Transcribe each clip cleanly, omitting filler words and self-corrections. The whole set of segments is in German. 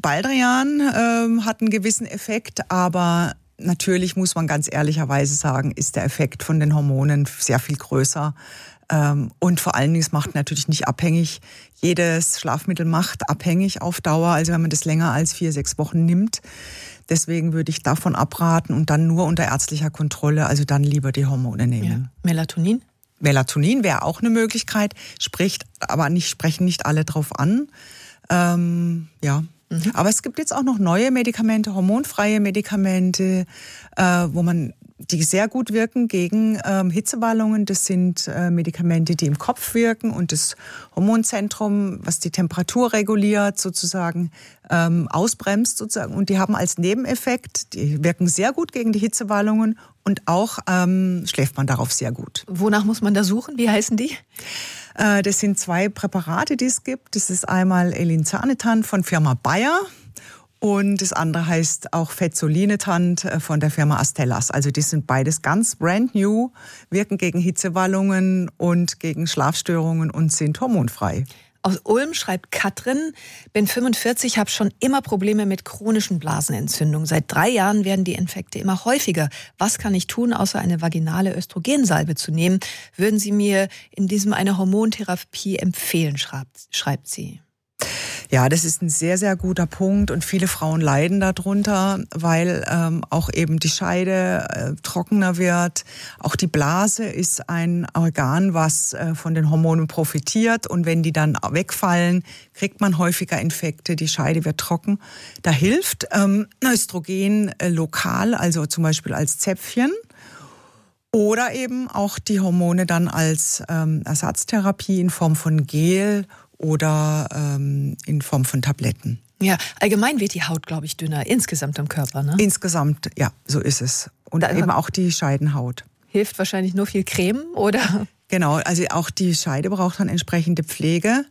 Baldrian hat einen gewissen Effekt, aber natürlich muss man ganz ehrlicherweise sagen, ist der Effekt von den Hormonen sehr viel größer. Und vor allen Dingen, es macht natürlich nicht abhängig. Jedes Schlafmittel macht abhängig auf Dauer, also wenn man das länger als 4-6 Wochen nimmt. Deswegen würde ich davon abraten und dann nur unter ärztlicher Kontrolle, also dann lieber die Hormone nehmen. Ja. Melatonin? Melatonin wäre auch eine Möglichkeit, sprechen nicht alle drauf an. Aber es gibt jetzt auch noch neue Medikamente, hormonfreie Medikamente, die sehr gut wirken gegen Hitzewallungen. Das sind Medikamente, die im Kopf wirken und das Hormonzentrum, was die Temperatur reguliert, sozusagen ausbremst sozusagen. Und die haben als Nebeneffekt, die wirken sehr gut gegen die Hitzewallungen und auch schläft man darauf sehr gut. Wonach muss man da suchen? Wie heißen die? Das sind 2 Präparate, die es gibt. Das ist einmal Elinzanetant von Firma Bayer und das andere heißt auch Fezolinetant von der Firma Astellas. Also das sind beides ganz brand new, wirken gegen Hitzewallungen und gegen Schlafstörungen und sind hormonfrei. Aus Ulm schreibt Katrin, bin 45, habe schon immer Probleme mit chronischen Blasenentzündungen. Seit 3 Jahren werden die Infekte immer häufiger. Was kann ich tun, außer eine vaginale Östrogensalbe zu nehmen? Würden Sie mir in diesem eine Hormontherapie empfehlen, schreibt sie. Ja, das ist ein sehr, sehr guter Punkt und viele Frauen leiden darunter, weil auch eben die Scheide trockener wird. Auch die Blase ist ein Organ, was von den Hormonen profitiert und wenn die dann wegfallen, kriegt man häufiger Infekte, die Scheide wird trocken. Da hilft Östrogen lokal, also zum Beispiel als Zäpfchen. Oder eben auch die Hormone dann als Ersatztherapie in Form von Gel oder in Form von Tabletten. Ja, allgemein wird die Haut, glaube ich, dünner insgesamt im Körper, ne? Insgesamt, ja, so ist es. Und eben auch die Scheidenhaut. Hilft wahrscheinlich nur viel Creme, oder? Genau, also auch die Scheide braucht dann entsprechende Pflege.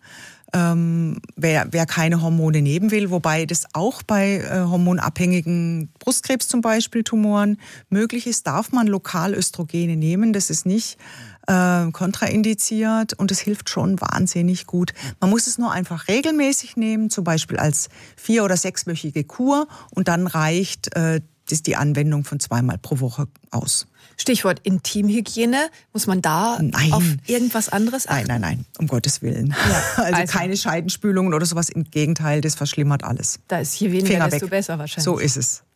Wer keine Hormone nehmen will, wobei das auch bei hormonabhängigen Brustkrebs zum Beispiel, Tumoren möglich ist, darf man lokal Östrogene nehmen. Das ist nicht kontraindiziert und es hilft schon wahnsinnig gut. Man muss es nur einfach regelmäßig nehmen, zum Beispiel als 4- oder 6-wöchige Kur und dann reicht die Anwendung von 2-mal pro Woche aus. Stichwort Intimhygiene. Muss man da auf irgendwas anderes achten? Nein, um Gottes Willen. Ja, also keine Scheidenspülungen oder sowas. Im Gegenteil, das verschlimmert alles. Da ist je weniger, desto besser wahrscheinlich. So ist es.